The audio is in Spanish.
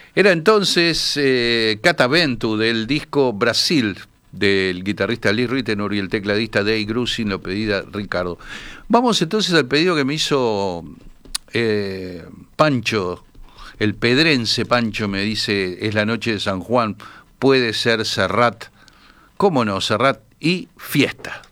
Era entonces Cataventu del disco Brasil, del guitarrista Lee Ritenour y el tecladista Dave Grusin, lo pedida Ricardo. Vamos entonces al pedido que me hizo Pancho, el pedrense Pancho, me dice, es la noche de San Juan, puede ser Serrat, cómo no, Serrat y fiesta.